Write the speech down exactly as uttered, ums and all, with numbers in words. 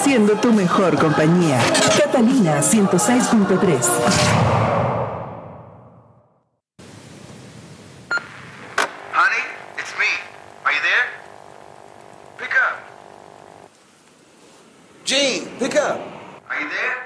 siendo tu mejor compañía. Catalina ciento seis punto tres. Honey, it's me. Are you there? Pick up. Gene, pick up. Are you there?